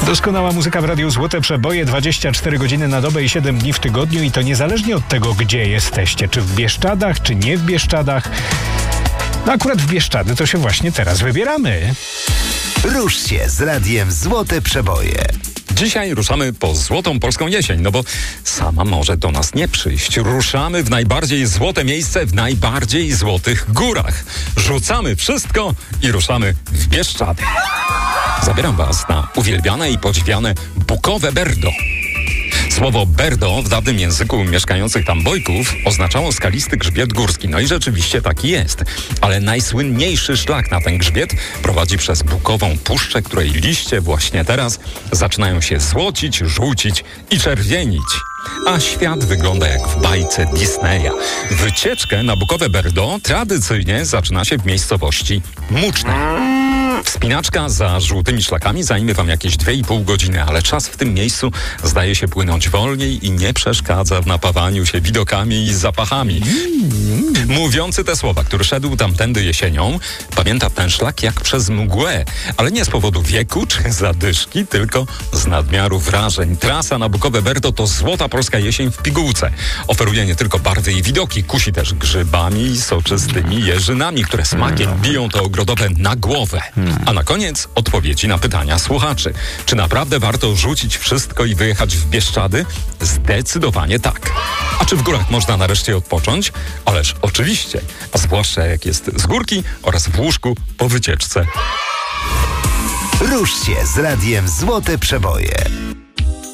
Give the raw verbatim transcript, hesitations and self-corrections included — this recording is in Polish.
Doskonała muzyka w Radiu Złote Przeboje, dwadzieścia cztery godziny na dobę i siedem dni w tygodniu i to niezależnie od tego, gdzie jesteście, czy w Bieszczadach, czy nie w Bieszczadach. No akurat w Bieszczady to się właśnie teraz wybieramy. Rusz się z Radiem Złote Przeboje. Dzisiaj ruszamy po złotą polską jesień, no bo sama może do nas nie przyjść. Ruszamy w najbardziej złote miejsce w najbardziej złotych górach. Rzucamy wszystko i ruszamy w Bieszczady. Zabieram was na uwielbiane i podziwiane Bukowe Berdo. Słowo Berdo w dawnym języku mieszkających tam Bojków oznaczało skalisty grzbiet górski. No i rzeczywiście taki jest. Ale najsłynniejszy szlak na ten grzbiet prowadzi przez Bukową Puszczę, której liście właśnie teraz zaczynają się złocić, żółcić i czerwienić. A świat wygląda jak w bajce Disneya. Wycieczkę na Bukowe Berdo tradycyjnie zaczyna się w miejscowości Muczne. Wspinaczka za żółtymi szlakami zajmie wam jakieś dwie i pół godziny, ale czas w tym miejscu zdaje się płynąć wolniej i nie przeszkadza w napawaniu się widokami i zapachami. Mówiący te słowa, który szedł tamtędy jesienią, pamięta ten szlak jak przez mgłę, ale nie z powodu wieku czy zadyszki, tylko z nadmiaru wrażeń. Trasa na Bukowe Berdo to złota polska jesień w pigułce. Oferuje nie tylko barwy i widoki, kusi też grzybami i soczystymi jeżynami, które smakiem biją to ogrodowe na głowę. A na koniec odpowiedzi na pytania słuchaczy. Czy naprawdę warto rzucić wszystko i wyjechać w Bieszczady? Zdecydowanie tak. A czy w górach można nareszcie odpocząć? Ależ oczywiście, a zwłaszcza jak jest z górki oraz w łóżku po wycieczce. Rusz się z Radiem Złote Przeboje.